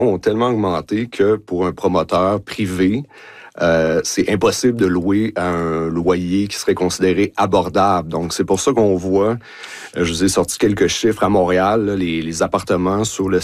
ont tellement augmenté que pour un promoteur privé, c'est impossible de louer à un loyer qui serait considéré abordable. Donc, c'est pour ça qu'on voit, je vous ai sorti quelques chiffres à Montréal, là, les appartements sur le